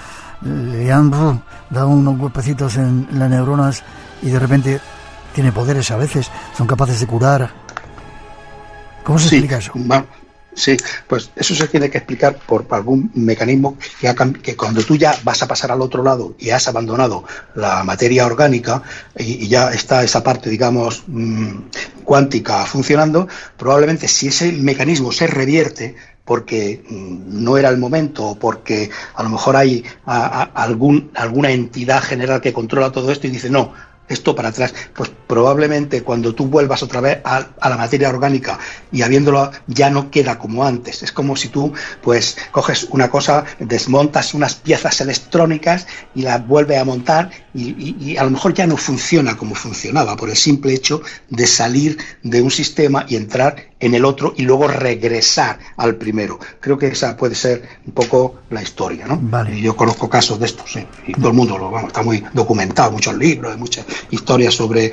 ¿Le han dado unos golpecitos en las neuronas y de repente tiene poderes a veces? ¿Son capaces de curar? ¿Cómo se explica eso? Sí, pues eso se tiene que explicar por algún mecanismo que cuando tú ya vas a pasar al otro lado y has abandonado la materia orgánica y ya está esa parte, digamos, cuántica funcionando, probablemente si ese mecanismo se revierte porque no era el momento o porque a lo mejor hay alguna entidad general que controla todo esto y dice no, esto para atrás, pues probablemente cuando tú vuelvas otra vez a la materia orgánica y habiéndolo ya no queda como antes. Es como si tú pues coges una cosa, desmontas unas piezas electrónicas y las vuelves a montar y a lo mejor ya no funciona como funcionaba por el simple hecho de salir de un sistema y entrar en el otro y luego regresar al primero. Creo que esa puede ser un poco la historia, ¿no? Vale. Y yo conozco casos de estos, sí, y todo el mundo está muy documentado, muchos libros, muchas historias sobre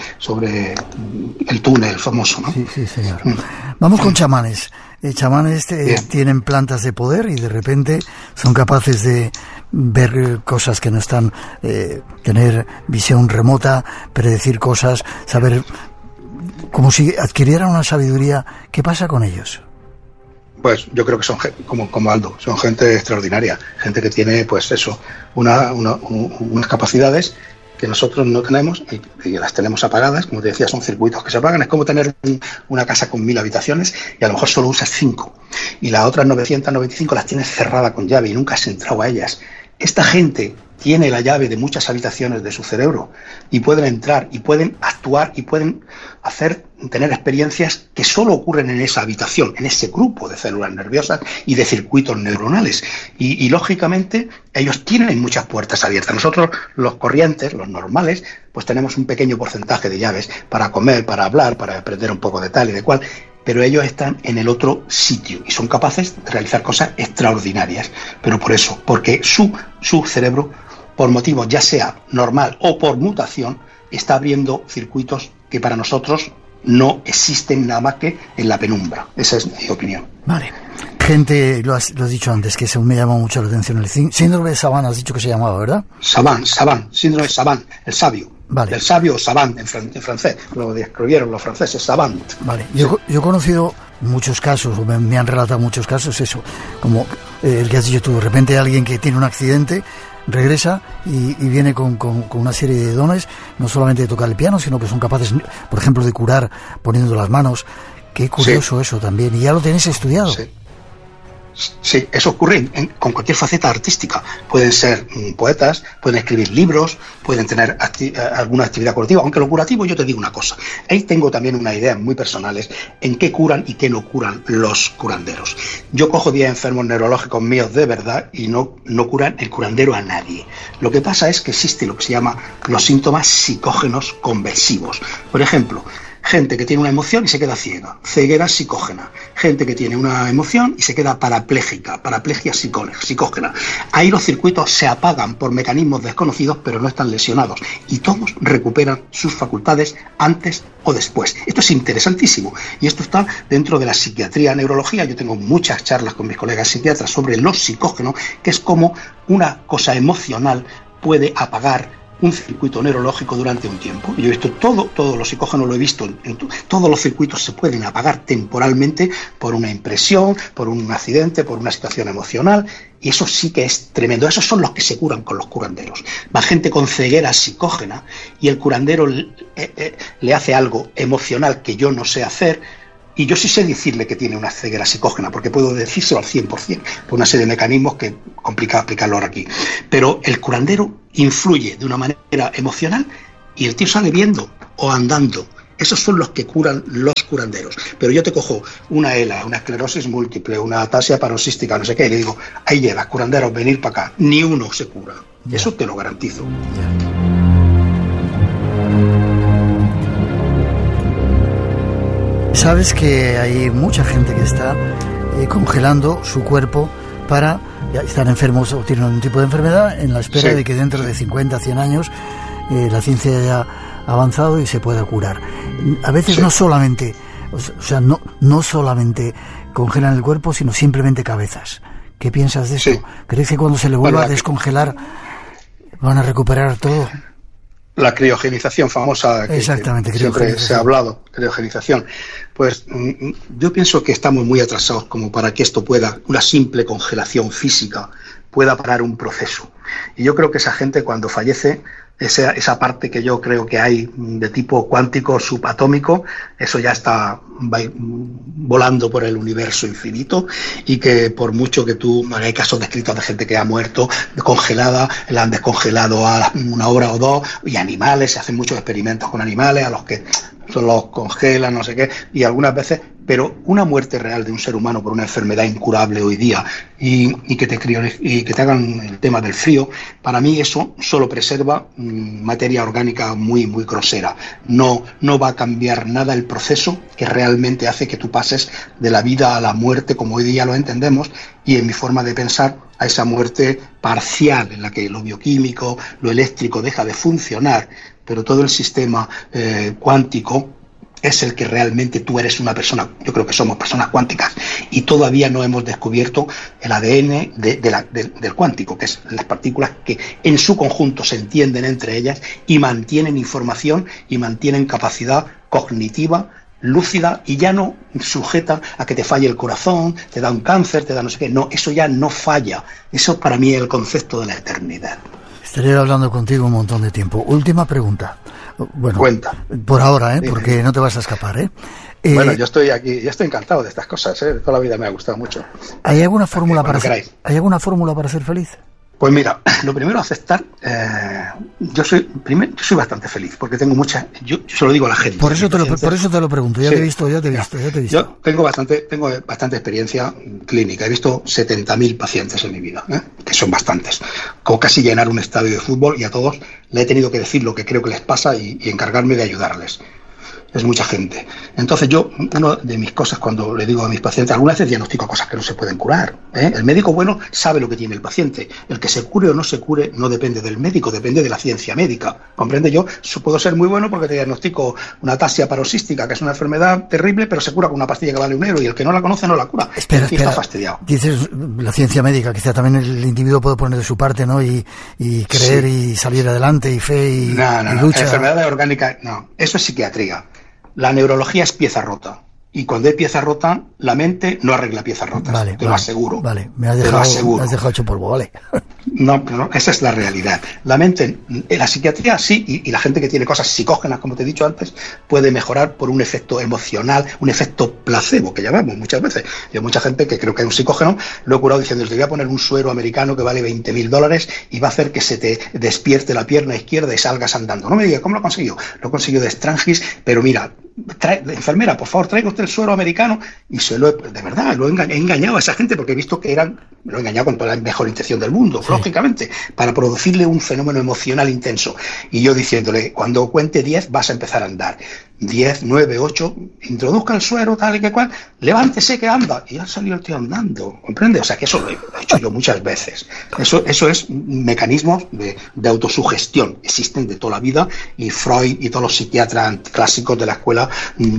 el túnel famoso, ¿no? Sí, señor. Vamos con chamanes. Chamanes tienen plantas de poder y de repente son capaces de ver cosas que no están, tener visión remota, predecir cosas, saber, como si adquirieran una sabiduría. ¿Qué pasa con ellos? Pues yo creo que son como Aldo, son gente extraordinaria, gente que tiene pues eso, unas capacidades que nosotros no tenemos y las tenemos apagadas. Como te decía, son circuitos que se apagan. Es como tener una casa con 1000 habitaciones y a lo mejor solo usas 5 y las otras 995 las tienes cerradas con llave y nunca has entrado a ellas. Esta gente tiene la llave de muchas habitaciones de su cerebro y pueden entrar y pueden actuar y pueden tener experiencias que solo ocurren en esa habitación, en ese grupo de células nerviosas y de circuitos neuronales. Y lógicamente ellos tienen muchas puertas abiertas. Nosotros, los corrientes, los normales, pues tenemos un pequeño porcentaje de llaves para comer, para hablar, para aprender un poco de tal y de cual. Pero ellos están en el otro sitio y son capaces de realizar cosas extraordinarias. Pero por eso, porque su cerebro, por motivos ya sea normal o por mutación, está abriendo circuitos que para nosotros no existen nada más que en la penumbra. Esa es mi opinión. Vale. Gente, lo has dicho antes, que me llama mucho la atención. El síndrome de Savant, has dicho que se llamaba, ¿verdad? Savant, síndrome de Savant, el sabio. Vale. El sabio Savant en francés, lo describieron los franceses, Savant. Vale, yo he conocido muchos casos, o me han relatado muchos casos, eso, como el que has dicho tú, de repente alguien que tiene un accidente regresa y viene con una serie de dones, no solamente de tocar el piano, sino que son capaces, por ejemplo, de curar poniendo las manos. Qué curioso eso también, y ya lo tenéis estudiado. Sí, eso ocurre con cualquier faceta artística. Pueden ser poetas, pueden escribir libros, pueden tener alguna actividad curativa, aunque lo curativo, yo te digo una cosa, ahí tengo también unas ideas muy personales en qué curan y qué no curan los curanderos. Yo cojo 10 enfermos neurológicos míos de verdad y no curan el curandero a nadie. Lo que pasa es que existe lo que se llama los síntomas psicógenos conversivos. Por ejemplo, gente que tiene una emoción y se queda ciega, ceguera psicógena. Gente que tiene una emoción y se queda parapléjica, paraplegia psicógena. Ahí los circuitos se apagan por mecanismos desconocidos, pero no están lesionados. Y todos recuperan sus facultades antes o después. Esto es interesantísimo. Y esto está dentro de la psiquiatría, neurología. Yo tengo muchas charlas con mis colegas psiquiatras sobre los psicógenos, que es como una cosa emocional puede apagar un circuito neurológico durante un tiempo. Yo he visto todos los psicógenos, lo he visto, todos los circuitos se pueden apagar temporalmente por una impresión, por un accidente, por una situación emocional, y eso sí que es tremendo. Esos son los que se curan con los curanderos. Va gente con ceguera psicógena y el curandero le hace algo emocional que yo no sé hacer, y yo sí sé decirle que tiene una ceguera psicógena, porque puedo decírselo al 100%, por una serie de mecanismos que es complicado explicarlo ahora aquí. Pero el curandero influye de una manera emocional y el tío sale viendo o andando. Esos son los que curan los curanderos. Pero yo te cojo una ELA, una esclerosis múltiple, una ataxia paroxística, no sé qué, y le digo, ahí llevas, curanderos, venir para acá. Ni uno se cura. Yeah. Eso te lo garantizo. Yeah. Sabes que hay mucha gente que está congelando su cuerpo para estar enfermos o tienen un tipo de enfermedad en la espera de que dentro de 50, 100 años la ciencia haya avanzado y se pueda curar. A veces no solamente, no solamente congelan el cuerpo, sino simplemente cabezas. ¿Qué piensas de eso? ¿Crees que cuando se le vuelva a descongelar van a recuperar todo? La criogenización famosa, que siempre se ha hablado, criogenización. Pues yo pienso que estamos muy atrasados como para que esto pueda, una simple congelación física, pueda parar un proceso. Y yo creo que esa gente cuando fallece, esa parte que yo creo que hay de tipo cuántico subatómico, eso ya está volando por el universo infinito, y que por mucho que hay casos descritos de gente que ha muerto congelada, la han descongelado a una hora o dos, y animales, se hacen muchos experimentos con animales a los que los congelan, no sé qué, y algunas veces, pero una muerte real de un ser humano por una enfermedad incurable hoy día y que te hagan el tema del frío, para mí eso solo preserva materia orgánica muy, muy grosera. No va a cambiar nada el proceso que realmente hace que tú pases de la vida a la muerte como hoy día lo entendemos, y en mi forma de pensar a esa muerte parcial en la que lo bioquímico, lo eléctrico deja de funcionar, pero todo el sistema cuántico es el que realmente tú eres una persona. Yo creo que somos personas cuánticas y todavía no hemos descubierto el ADN del cuántico, que es las partículas que en su conjunto se entienden entre ellas y mantienen información y mantienen capacidad cognitiva lúcida, y ya no sujeta a que te falle el corazón, te da un cáncer, te da no sé qué. No, eso ya no falla. Eso para mí es el concepto de la eternidad. Estaría hablando contigo un montón de tiempo. Última pregunta. Bueno, cuenta. Por ahora, porque no te vas a escapar, Bueno, yo estoy aquí, yo estoy encantado de estas cosas, toda la vida me ha gustado mucho. ¿Hay alguna fórmula ¿hay alguna fórmula para ser feliz? Pues mira, lo primero aceptar, yo soy bastante feliz, porque tengo yo se lo digo a la gente. Por eso te lo pregunto, ya te he visto. Yo tengo bastante experiencia clínica, he visto 70.000 pacientes en mi vida, que son bastantes, como casi llenar un estadio de fútbol, y a todos le he tenido que decir lo que creo que les pasa y encargarme de ayudarles. Es mucha gente. Entonces una de mis cosas cuando le digo a mis pacientes, algunas veces diagnostico cosas que no se pueden curar. El médico bueno sabe lo que tiene el paciente. El que se cure o no se cure no depende del médico, depende de la ciencia médica. ¿Comprende? Yo puedo ser muy bueno porque te diagnostico una ataxia paroxística, que es una enfermedad terrible, pero se cura con una pastilla que vale €1, y el que no la conoce no la cura. Espera. Está fastidiado. Dices la ciencia médica, quizá también el individuo puede poner de su parte, ¿no? Y creer y salir adelante, y fe y lucha. Enfermedades orgánicas, no. Eso es psiquiatría. La neurología es pieza rota Y cuando hay pieza rota, la mente no arregla piezas rotas, lo aseguro. Vale, me has dejado hecho polvo, vale. No, esa es la realidad. La mente, en la psiquiatría sí, y la gente que tiene cosas psicógenas, como te he dicho antes, puede mejorar por un efecto emocional, un efecto placebo, que llamamos muchas veces. Yo mucha gente que creo que hay un psicógeno, lo he curado diciendo, te voy a poner un suero americano que vale $20.000 y va a hacer que se te despierte la pierna izquierda y salgas andando. No me diga, ¿cómo lo consiguió? Lo consiguió de Strangis, pero mira, enfermera, por favor, traiga usted el suero americano, y de verdad, he engañado a esa gente porque he visto que lo he engañado con toda la mejor intención del mundo, sí, lógicamente, para producirle un fenómeno emocional intenso. Y yo diciéndole, cuando cuente 10 vas a empezar a andar. 10, 9, 8, introduzca el suero, tal y que cual, levántese que anda. Y ya salió el tío andando, ¿comprende? O sea, que eso lo he hecho yo muchas veces. Eso es mecanismos de autosugestión, existen de toda la vida, y Freud y todos los psiquiatras clásicos de la escuela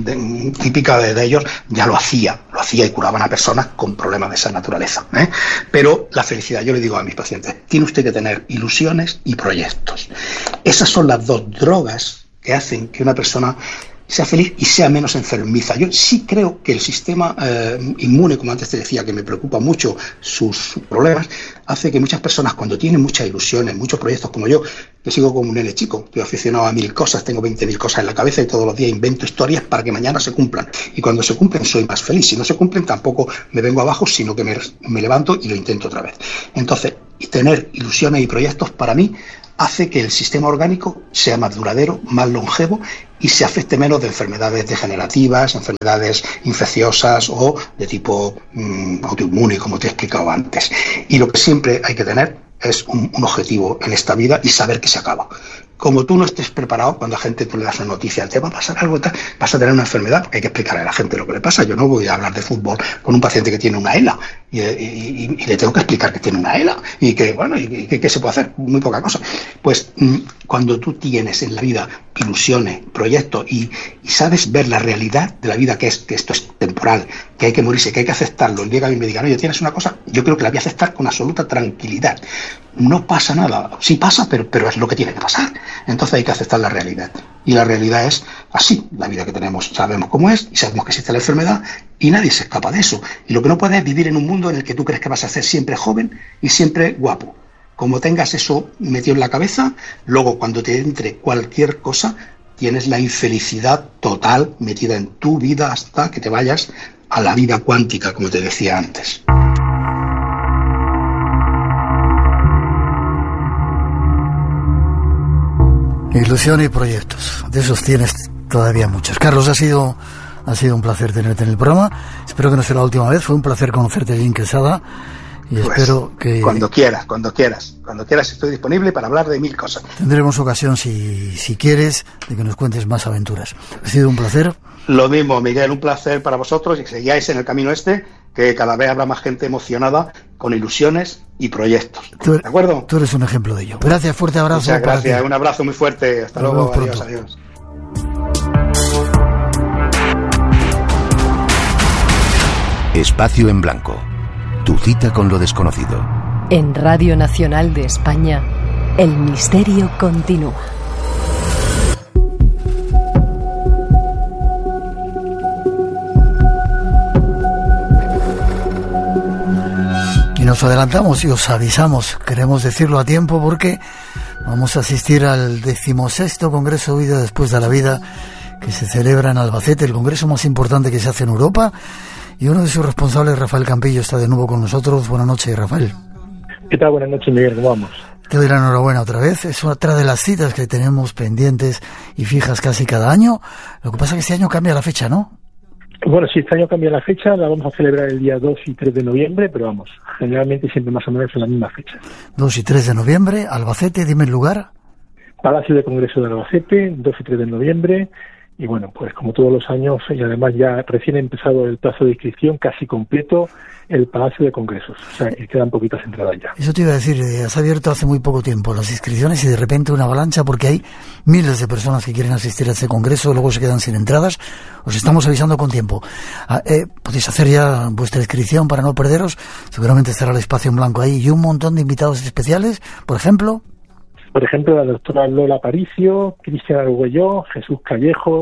típica de ellos ya lo hacía y curaban a personas con problemas de esa naturaleza, ¿eh? Pero la felicidad, yo le digo a mis pacientes, tiene usted que tener ilusiones y proyectos. Esas son las dos drogas que hacen que una persona sea feliz y sea menos enfermiza. Yo sí creo que el sistema inmune, como antes te decía, que me preocupa mucho sus problemas, hace que muchas personas, cuando tienen muchas ilusiones, muchos proyectos, como yo sigo como un nene chico, estoy aficionado a 1000 cosas, tengo 20.000 cosas en la cabeza y todos los días invento historias para que mañana se cumplan. Y cuando se cumplen soy más feliz. Si no se cumplen tampoco me vengo abajo, sino que me levanto y lo intento otra vez. Entonces, tener ilusiones y proyectos para mí hace que el sistema orgánico sea más duradero, más longevo y se afecte menos de enfermedades degenerativas, enfermedades infecciosas o de tipo autoinmune, como te he explicado antes. Y lo que siempre hay que tener es un objetivo en esta vida y saber que se acaba. Como tú no estés preparado, cuando a gente tú le das una noticia, te va a pasar algo, vas a tener una enfermedad, hay que explicarle a la gente lo que le pasa. Yo no voy a hablar de fútbol con un paciente que tiene una ELA y le tengo que explicar que tiene una ELA y que, bueno, y qué se puede hacer, muy poca cosa. Pues cuando tú tienes en la vida ilusiones, proyectos y sabes ver la realidad de la vida, que esto es temporal, que hay que morirse, que hay que aceptarlo. El día que a mí me digan, oye, tienes una cosa, yo creo que la voy a aceptar con absoluta tranquilidad. No pasa nada, sí pasa, pero es lo que tiene que pasar. Entonces hay que aceptar la realidad. Y la realidad es así, la vida que tenemos, sabemos cómo es, y sabemos que existe la enfermedad, y nadie se escapa de eso. Y lo que no puedes es vivir en un mundo en el que tú crees que vas a ser siempre joven y siempre guapo. Como tengas eso metido en la cabeza, luego cuando te entre cualquier cosa, tienes la infelicidad total metida en tu vida hasta que te vayas a la vida cuántica, como te decía antes. Ilusión y proyectos, de esos tienes todavía muchos. Carlos, ha sido un placer tenerte en el programa. Espero que no sea la última vez. Fue un placer conocerte allí en Quesada. Y pues, espero que... Cuando quieras estoy disponible para hablar de 1000 cosas. Tendremos ocasión, si quieres, de que nos cuentes más aventuras. Ha sido un placer. Lo mismo, Miguel, un placer para vosotros y que sigáis en el camino que cada vez habrá más gente emocionada con ilusiones y proyectos. ¿De acuerdo? Tú eres un ejemplo de ello. Gracias, fuerte abrazo. Muchas gracias, un abrazo muy fuerte. Hasta luego, adiós. Espacio en Blanco. Tu cita con lo desconocido. En Radio Nacional de España, el misterio continúa. Y nos adelantamos y os avisamos, queremos decirlo a tiempo porque vamos a asistir al 16º Congreso Vida Después de la Vida que se celebra en Albacete, el congreso más importante que se hace en Europa. Y uno de sus responsables, Rafael Campillo, está de nuevo con nosotros. Buenas noches, Rafael. ¿Qué tal? Buenas noches, Miguel. ¿Cómo vamos? Te doy la enhorabuena otra vez. Es otra de las citas que tenemos pendientes y fijas casi cada año. Lo que pasa es que este año cambia la fecha, ¿no? Bueno, sí, este año cambia la fecha. La vamos a celebrar el día 2 y 3 de noviembre, pero vamos, generalmente siempre más o menos en la misma fecha. 2 y 3 de noviembre, Albacete, dime el lugar. Palacio de Congreso de Albacete, 2 y 3 de noviembre. Y bueno, pues como todos los años, y además ya recién ha empezado el plazo de inscripción casi completo, el Palacio de Congresos. O sea, que quedan poquitas entradas ya. Eso te iba a decir, has abierto hace muy poco tiempo las inscripciones y de repente una avalancha porque hay miles de personas que quieren asistir a este congreso, luego se quedan sin entradas. Os estamos avisando con tiempo. Podéis hacer ya vuestra inscripción para no perderos. Seguramente estará el espacio en blanco ahí y un montón de invitados especiales, por ejemplo... la doctora Lola Aparicio, Cristian Argüello, Jesús Callejo,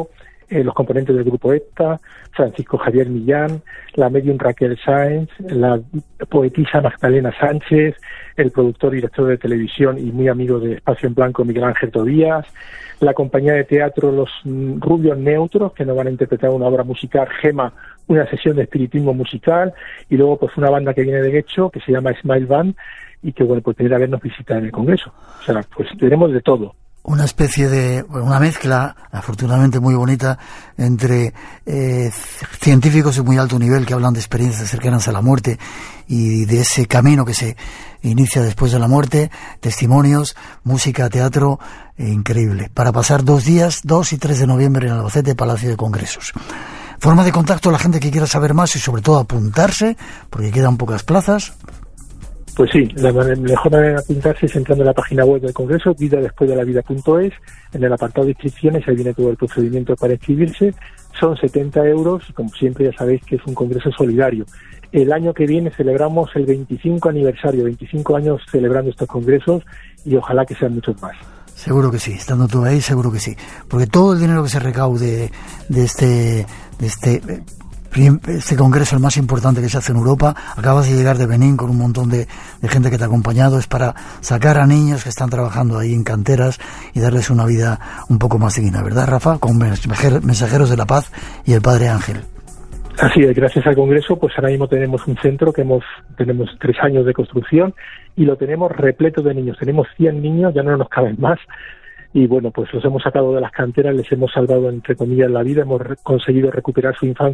los componentes del grupo ETA, Francisco Javier Millán, la medium Raquel Sáenz, la poetisa Magdalena Sánchez, el productor y director de televisión y muy amigo de Espacio en Blanco Miguel Ángel Tobías, la compañía de teatro Los Rubios Neutros, que nos van a interpretar una obra musical, Gema, una sesión de espiritismo musical, y luego pues una banda que viene de Guecho, que se llama Smile Band, y que bueno, pues venir a vernos visitar en el Congreso. O sea, pues tenemos de todo. Una especie de, una mezcla, afortunadamente muy bonita, entre científicos de muy alto nivel que hablan de experiencias cercanas a la muerte y de ese camino que se inicia después de la muerte, testimonios, música, teatro, increíble. Para pasar 2 días, 2 y 3 de noviembre en Albacete, Palacio de Congresos. Forma de contacto a la gente que quiera saber más y sobre todo apuntarse, porque quedan pocas plazas. Pues sí, la mejor manera de apuntarse es entrando en la página web del Congreso, vidadespuesdelavida.es, en el apartado de inscripciones, ahí viene todo el procedimiento para inscribirse. Son 70 euros, y como siempre ya sabéis que es un congreso solidario. El año que viene celebramos el 25 aniversario, 25 años celebrando estos congresos, y ojalá que sean muchos más. Seguro que sí, estando tú ahí, seguro que sí. Porque todo el dinero que se recaude de este congreso, el más importante que se hace en Europa, acabas de llegar de Benín con un montón de gente que te ha acompañado, es para sacar a niños que están trabajando ahí en canteras y darles una vida un poco más digna, ¿verdad, Rafa? Con Mensajeros de la Paz y el Padre Ángel. Así es, gracias al Congreso, pues ahora mismo tenemos un centro que tenemos 3 años de construcción y lo tenemos repleto de niños. Tenemos 100 niños, ya no nos caben más. Y bueno, pues los hemos sacado de las canteras, les hemos salvado, entre comillas, la vida, hemos conseguido recuperar su infancia